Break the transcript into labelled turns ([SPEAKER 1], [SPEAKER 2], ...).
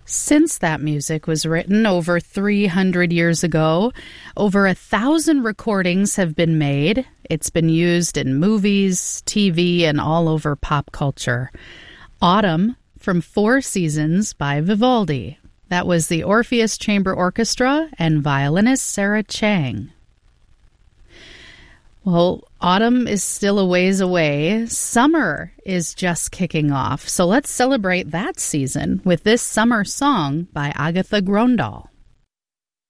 [SPEAKER 1] Since that music was written over 300 years ago, over 1,000 recordings have been made. It's been used in movies, TV, and all over pop culture. Autumn from Four Seasons by Vivaldi. That was the Orpheus Chamber Orchestra and violinist Sarah Chang. Well, autumn is still a ways away. Summer is just kicking off. So let's celebrate that season with this summer song by Agatha Gröndal.